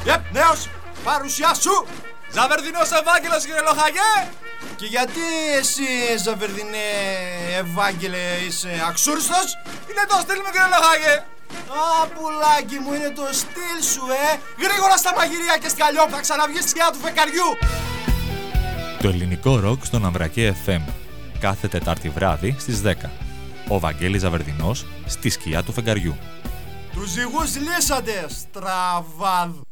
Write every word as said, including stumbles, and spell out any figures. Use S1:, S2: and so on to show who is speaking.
S1: Επ, νέος, παρουσιά σου!
S2: Ζαβερδινός Ευάγγελος, κύριε Λοχαγέ!
S1: Και γιατί εσύ, Ζαβερδινέ Ευάγγελε, είσαι αξούριστος?
S2: Είναι το στυλ μου, κύριε Λοχαγέ!
S1: Α, πουλάκι μου, είναι το στυλ σου, ε! Γρήγορα στα μαγειρία και σκαλιό, θα ξαναβγείς στη σκιά του φεκαριού!
S3: Το ελληνικό ροκ στον Αμβρακέ εφ εμ. Κάθε Τετάρτη βράδυ στις δέκα. Ο Βαγγέλης Ζαβερδινός στη σκιά του φεγγαριού.
S1: Τους ζυγούς λύσατε, στραβάδ!